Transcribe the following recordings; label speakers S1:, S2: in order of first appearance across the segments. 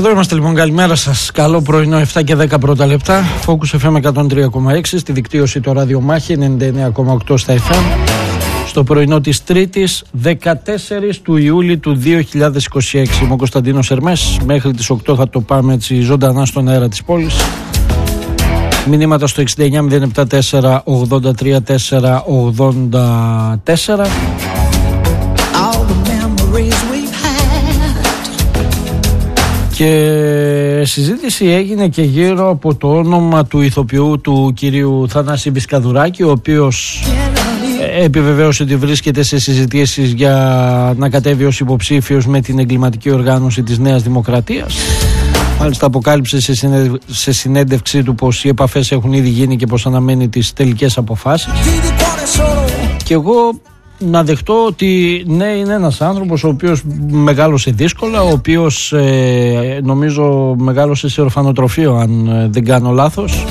S1: Εδώ είμαστε λοιπόν, καλημέρα σας. Καλό πρωινό, 7 και 10 πρώτα λεπτά. Focus FM 103,6 στη δικτύωση το ραδιομάχη 99,8 στα FM. Στο πρωινό της Τρίτης 14 του Ιούλη του 2026. Είμαι ο Κωνσταντίνος Ερμές. Μέχρι τις 8 θα το πάμε έτσι ζωντανά στον αέρα της πόλης. Μηνύματα στο 69 074 83 484. Και συζήτηση έγινε και γύρω από το όνομα του ηθοποιού του κυρίου Θανάση Βυσκαδουράκη, ο οποίος επιβεβαίωσε ότι βρίσκεται σε συζητήσεις για να κατέβει ως υποψήφιος με την εγκληματική οργάνωση της Νέας Δημοκρατίας. Μάλιστα αποκάλυψε σε συνέντευξή του πως οι επαφές έχουν ήδη γίνει και πως αναμένει τις τελικές αποφάσεις. Και εγώ να δεχτώ ότι ναι, είναι ένας άνθρωπος ο οποίος μεγάλωσε δύσκολα, ο οποίος νομίζω μεγάλωσε σε ορφανοτροφείο, αν δεν κάνω λάθος.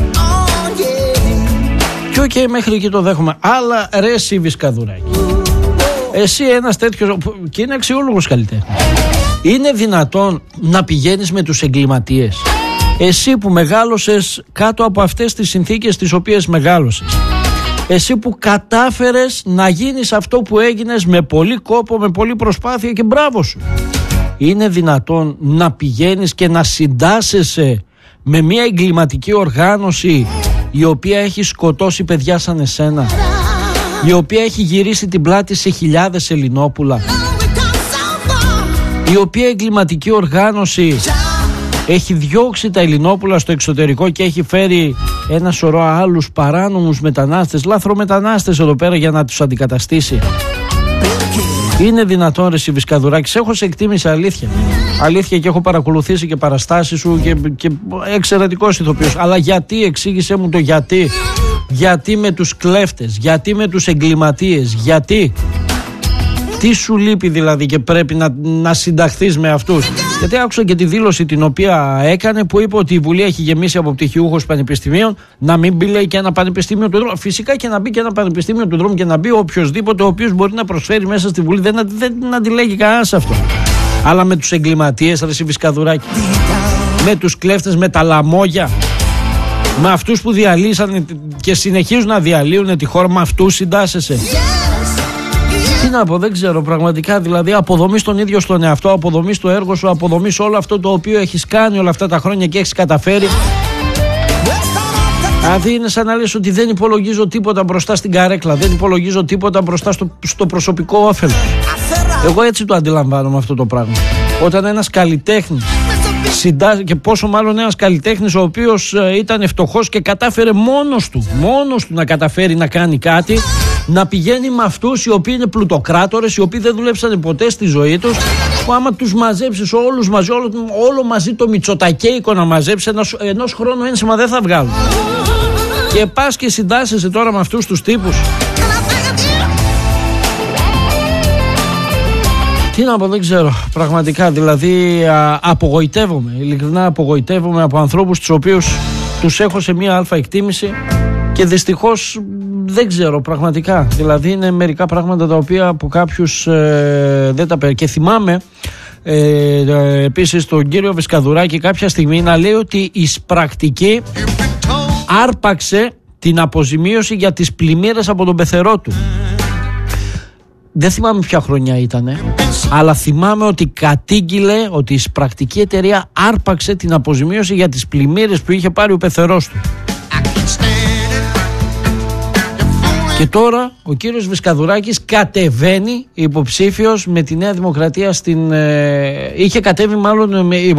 S1: Και μέχρι εκεί το δέχομαι. Αλλά ρε εσύ Βυσκαδουράκη, εσύ ένας τέτοιος, και είναι αξιόλογος καλλιτέχνης, είναι δυνατόν να πηγαίνεις με τους εγκληματίες? Εσύ που μεγάλωσες κάτω από αυτές τις συνθήκες τις οποίες μεγάλωσες, εσύ που κατάφερες να γίνεις αυτό που έγινες με πολύ κόπο, με πολύ προσπάθεια, και μπράβο σου. Είναι δυνατόν να πηγαίνεις και να συντάσσεσαι με μια εγκληματική οργάνωση η οποία έχει σκοτώσει παιδιά σαν εσένα, η οποία έχει γυρίσει την πλάτη σε χιλιάδες Ελληνόπουλα, η οποία εγκληματική οργάνωση έχει διώξει τα Ελληνόπουλα στο εξωτερικό και έχει φέρει ένα σωρό άλλους παράνομους μετανάστες, λάθρομετανάστες εδώ πέρα για να τους αντικαταστήσει? Είναι δυνατόν ρε εσύ Βυσκαδουράκη? Σε έχω σε εκτίμηση, αλήθεια, και έχω παρακολουθήσει και παραστάσεις σου και εξαιρετικός ηθοποιός. Αλλά γιατί, εξήγησέ μου το γιατί? Γιατί με τους κλέφτες, γιατί με τους εγκληματίες, γιατί? Τι σου λείπει δηλαδή και πρέπει να συνταχθείς με αυτούς? Γιατί άκουσα και τη δήλωση την οποία έκανε, που είπε ότι η Βουλή έχει γεμίσει από πτυχιούχους πανεπιστημίων. Να μην μπει, λέει, και ένα πανεπιστήμιο του δρόμου. Φυσικά και να μπει και ένα πανεπιστήμιο του δρόμου και να μπει οποιοδήποτε ο οποίος μπορεί να προσφέρει μέσα στη Βουλή. Δεν αντιλέγει κανένας αυτό. Αλλά με τους εγκληματίες, ρε εσύ Βυσκαδουράκη, με τους κλέφτες, με τα λαμόγια, με αυτούς που διαλύσαν και συνεχίζουν να διαλύουν τη χώρα, με αυτούς συντάσσεσαι? Τι να πω, δεν ξέρω πραγματικά. Δηλαδή, αποδομείς τον ίδιο στον εαυτό, αποδομείς το έργο σου, αποδομείς όλο αυτό το οποίο έχεις κάνει όλα αυτά τα χρόνια και έχεις καταφέρει. Δηλαδή, είναι σαν να λες ότι δεν υπολογίζω τίποτα μπροστά στην καρέκλα, δεν υπολογίζω τίποτα μπροστά στο προσωπικό όφελος. Εγώ έτσι το αντιλαμβάνομαι αυτό το πράγμα. Όταν ένας καλλιτέχνης, και πόσο μάλλον ένας καλλιτέχνης ο οποίος ήταν φτωχός και κατάφερε μόνος του να καταφέρει να κάνει κάτι, να πηγαίνει με αυτούς οι οποίοι είναι πλουτοκράτορες, οι οποίοι δεν δουλέψανε ποτέ στη ζωή τους, που άμα τους μαζέψεις όλους μαζί, όλο μαζί το μητσοτακέικο να μαζέψεις, ενός χρόνου ένσημα δεν θα βγάλουν. Και πας και συντάσσεσαι τώρα με αυτούς τους τύπους. Τι να πω, δεν ξέρω πραγματικά. Δηλαδή απογοητεύομαι, ειλικρινά απογοητεύομαι από ανθρώπους τους οποίους τους έχω σε μία αλφα εκτίμηση και δυστυχώς δεν ξέρω πραγματικά. Δηλαδή είναι μερικά πράγματα τα οποία από κάποιους δεν τα παίρνω. Και θυμάμαι επίσης τον κύριο Βυσκαδουράκη κάποια στιγμή να λέει ότι η πρακτική άρπαξε την αποζημίωση για τις πλημμύρες από τον πεθερό του. Δεν θυμάμαι ποια χρονιά ήτανε, αλλά θυμάμαι ότι κατήγγειλε ότι η πρακτική εταιρεία άρπαξε την αποζημίωση για τις πλημμύρες που είχε πάρει ο πεθερός του. Και τώρα ο κύριος Βυσκαδουράκης κατεβαίνει υποψήφιος με τη Νέα Δημοκρατία είχε κατέβει μάλλον